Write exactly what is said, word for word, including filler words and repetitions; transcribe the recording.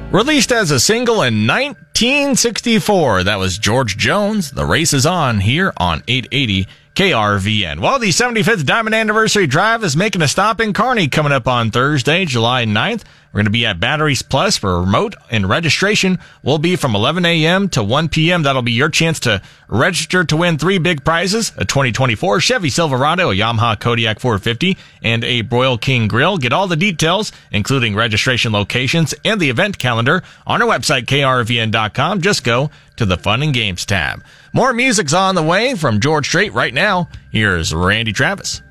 Released as a single in nineteen sixty-four, that was George Jones. The Race is On here on eight eighty K R V N. Well, the seventy-fifth Diamond Anniversary Drive is making a stop in Kearney coming up on Thursday, July ninth. We're going to be at Batteries Plus for remote, and registration will be from eleven a.m. to one p.m. That'll be your chance to register to win three big prizes: a twenty twenty-four Chevy Silverado, a Yamaha Kodiak four fifty, and a Broil King Grill. Get all the details, including registration locations and the event calendar, on our website, K R V N dot com. Just go to the Fun and Games tab. More music's on the way from George Strait right now. Here's Randy Travis.